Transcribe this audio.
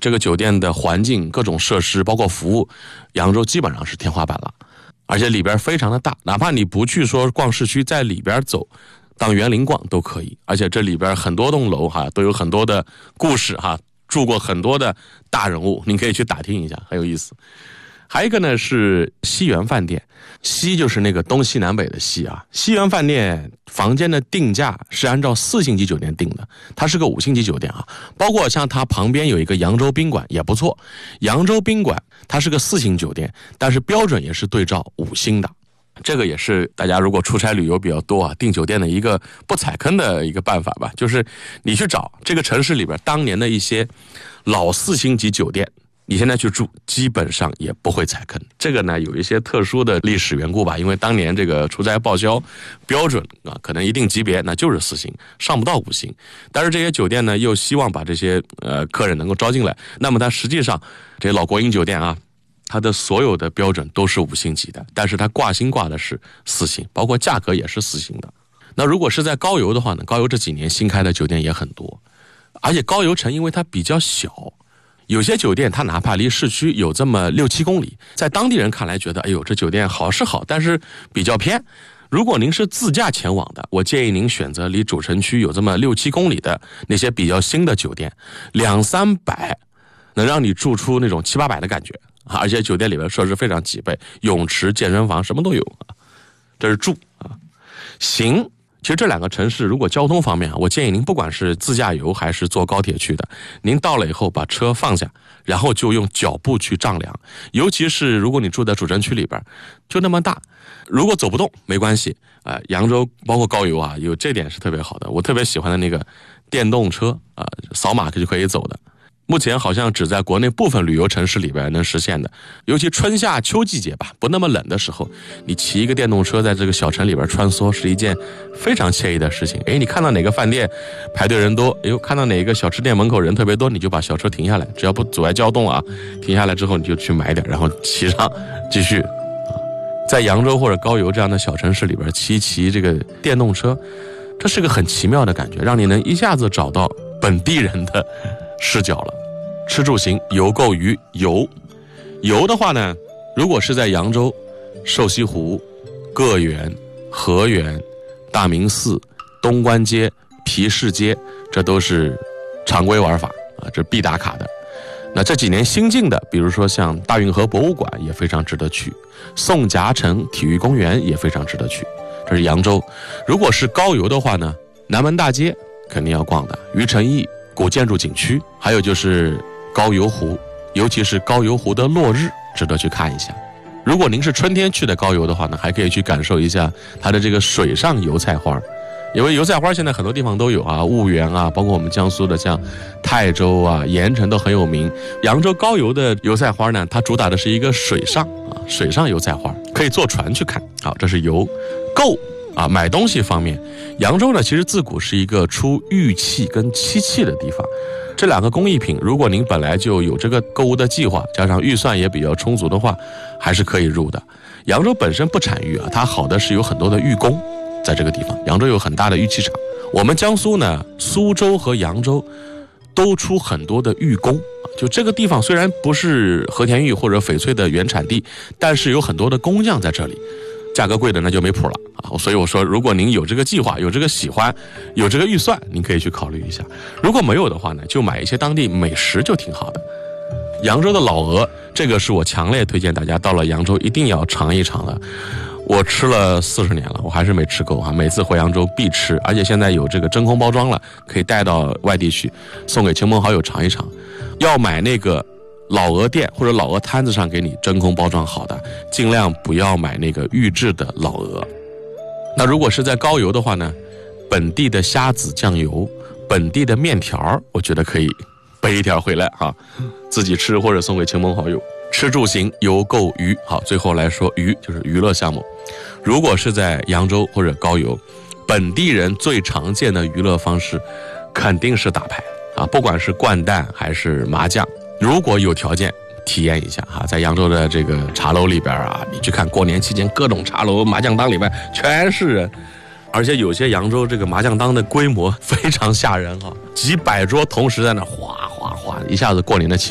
这个酒店的环境、各种设施，包括服务，扬州基本上是天花板了，而且里边非常的大，哪怕你不去说逛市区，在里边走，当园林逛都可以。而且这里边很多栋楼都有很多的故事住过很多的大人物，您可以去打听一下，很有意思。还有一个呢是西园饭店，西就是那个东西南北的西西园饭店房间的定价是按照4星级酒店定的，它是个5星级酒店包括像它旁边有一个扬州宾馆也不错，扬州宾馆它是个4星酒店，但是标准也是对照5星的。这个也是大家如果出差旅游比较多订酒店的一个不踩坑的一个办法吧，就是你去找这个城市里边当年的一些老4星级酒店，你现在去住基本上也不会踩坑。这个呢有一些特殊的历史缘故吧，因为当年这个出差报销标准可能一定级别那就是4星，上不到5星。但是这些酒店呢又希望把这些客人能够招进来，那么它实际上这些老国营酒店它的所有的标准都是5星级的，但是它挂星挂的是4星，包括价格也是4星的。那如果是在高邮的话呢，高邮这几年新开的酒店也很多，而且高邮城因为它比较小，有些酒店它哪怕离市区有这么6-7公里，在当地人看来觉得哎呦这酒店好是好，但是比较偏。如果您是自驾前往的，我建议您选择离主城区有这么6-7公里的那些比较新的酒店，200-300能让你住出那种700-800的感觉，而且酒店里边设施非常齐备，泳池、健身房什么都有这是住行。其实这2个城市如果交通方面我建议您不管是自驾游还是坐高铁去的，您到了以后把车放下，然后就用脚步去丈量，尤其是如果你住在主城区里边就那么大，如果走不动没关系扬州包括高邮有这点是特别好的，我特别喜欢的那个电动车扫码就可以走的，目前好像只在国内部分旅游城市里边能实现的，尤其春夏秋季节吧，不那么冷的时候，你骑一个电动车在这个小城里边穿梭是一件非常惬意的事情。你看到哪个饭店排队人多，看到哪个小吃店门口人特别多，你就把小车停下来，只要不阻碍交通停下来之后你就去买点，然后骑上继续。在扬州或者高邮这样的小城市里边骑这个电动车，这是个很奇妙的感觉，让你能一下子找到本地人的视角了。吃住行游购娱游的话呢，如果是在扬州瘦西湖、个园、河园、大明寺、东关街、皮市街，这都是常规玩法这必打卡的。那这几年新进的，比如说像大运河博物馆也非常值得去，宋夹城体育公园也非常值得去，这是扬州。如果是高邮的话呢，南门大街肯定要逛的，于承义古建筑景区，还有就是高邮湖，尤其是高邮湖的落日值得去看一下。如果您是春天去的高邮的话呢，还可以去感受一下它的这个水上油菜花，因为油菜花现在很多地方都有婺源包括我们江苏的像泰州盐城都很有名。扬州高邮的油菜花呢，它主打的是一个水上油菜花，可以坐船去看。好，这是游购买东西方面，扬州呢其实自古是一个出玉器跟漆器的地方，这2个工艺品如果您本来就有这个购物的计划，加上预算也比较充足的话，还是可以入的。扬州本身不产玉它好的是有很多的玉工在这个地方，扬州有很大的玉器厂。我们江苏呢，苏州和扬州都出很多的玉工，就这个地方虽然不是和田玉或者翡翠的原产地，但是有很多的工匠在这里，价格贵的那就没谱了所以我说，如果您有这个计划，有这个喜欢，有这个预算，您可以去考虑一下。如果没有的话呢，就买一些当地美食就挺好的。扬州的老鹅，这个是我强烈推荐大家到了扬州一定要尝一尝的。我吃了40年了，我还是没吃够每次回扬州必吃，而且现在有这个真空包装了，可以带到外地去送给亲朋好友尝一尝。要买那个老鹅店或者老鹅摊子上给你真空包装好的，尽量不要买那个预制的老鹅。那如果是在高邮的话呢，本地的虾子酱油、本地的面条，我觉得可以背一条回来自己吃或者送给亲朋好友。吃住行游购娱，好，最后来说娱就是娱乐项目。如果是在扬州或者高邮，本地人最常见的娱乐方式肯定是打牌不管是掼蛋还是麻将，如果有条件体验一下在扬州的这个茶楼里边你去看过年期间各种茶楼麻将档里边全是人，而且有些扬州这个麻将档的规模非常吓人几百桌同时在那哗哗哗，一下子过年的气